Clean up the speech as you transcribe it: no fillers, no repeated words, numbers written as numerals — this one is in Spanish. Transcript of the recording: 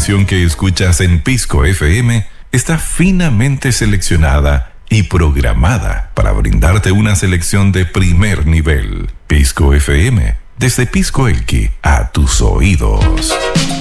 programación que escuchas en Pisco FM está finamente seleccionada y programada para brindarte una selección de primer nivel. Pisco FM, desde Pisco Elqui a tus oídos.